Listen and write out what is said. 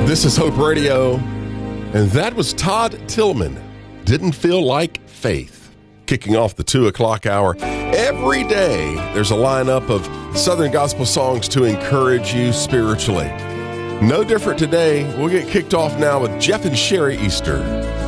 This is Hope Radio, and that was Todd Tillman. Didn't Feel Like Faith. Kicking off the 2 o'clock hour. Every day, there's a lineup of Southern gospel songs to encourage you spiritually. No different today. We'll get kicked off now with Jeff and Sherry Easter.